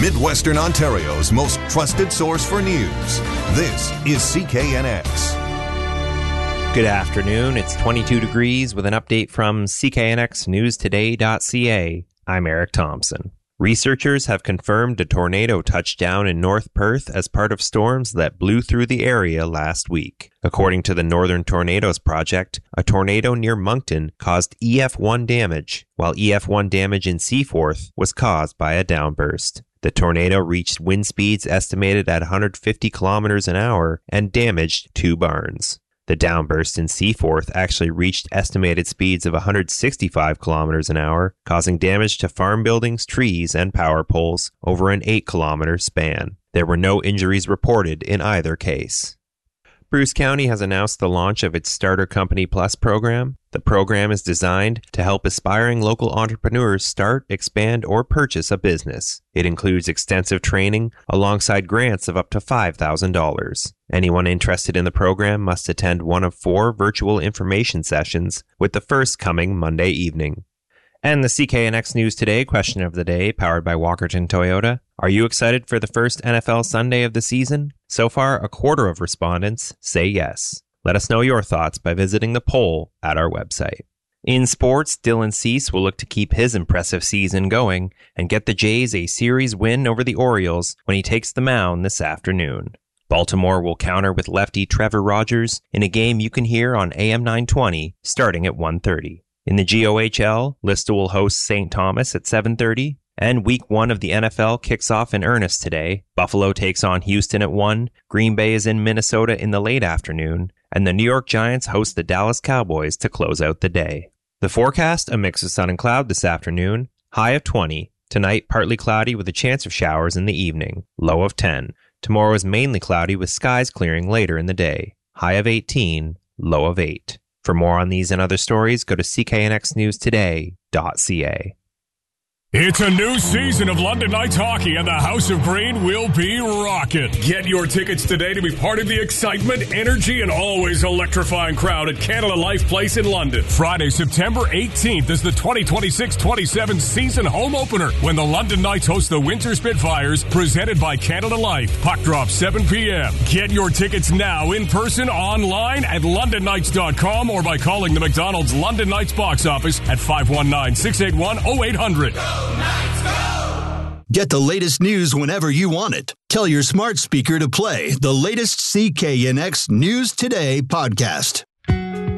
Midwestern Ontario's most trusted source for news. This is CKNX. Good afternoon. It's 22 degrees with an update from CKNXNewsToday.ca. I'm Eric Thompson. Researchers have confirmed a tornado touched down in North Perth as part of storms that blew through the area last week. According to the Northern Tornadoes Project, a tornado near Moncton caused EF1 damage, while EF1 damage in Seaforth was caused by a downburst. The tornado reached wind speeds estimated at 150 kilometers an hour and damaged 2 barns. The downburst in Seaforth actually reached estimated speeds of 165 kilometers an hour, causing damage to farm buildings, trees, and power poles over an 8-kilometer span. There were no injuries reported in either case. Bruce County has announced the launch of its Starter Company Plus program. The program is designed to help aspiring local entrepreneurs start, expand, or purchase a business. It includes extensive training alongside grants of up to $5,000. Anyone interested in the program must attend one of 4 virtual information sessions, with the first coming Monday evening. And the CKNX News Today question of the day, powered by Walkerton Toyota. Are you excited for the first NFL Sunday of the season? So far, a quarter of respondents say yes. Let us know your thoughts by visiting the poll at our website. In sports, Dylan Cease will look to keep his impressive season going and get the Jays a series win over the Orioles when he takes the mound this afternoon. Baltimore will counter with lefty Trevor Rogers in a game you can hear on AM 920 starting at 1:30. In the GOHL, Lister will host St. Thomas at 7:30, and Week 1 of the NFL kicks off in earnest today. Buffalo takes on Houston at 1, Green Bay is in Minnesota in the late afternoon, and the New York Giants host the Dallas Cowboys to close out the day. The forecast, a mix of sun and cloud this afternoon, high of 20. Tonight, partly cloudy with a chance of showers in the evening, low of 10. Tomorrow is mainly cloudy with skies clearing later in the day, high of 18, low of 8. For more on these and other stories, go to cknxnewstoday.ca. It's a new season of London Knights hockey, and the House of Green will be rocking. Get your tickets today to be part of the excitement, energy, and always electrifying crowd at Canada Life Place in London. Friday, September 18th is the 2026-27 season home opener when the London Knights host the Winter Spitfires, presented by Canada Life. Puck drop 7 p.m. Get your tickets now in person, online at londonnights.com, or by calling the McDonald's London Knights box office at 519-681-0800. Get the latest news whenever you want it. Tell your smart speaker to play the latest CKNX News Today podcast.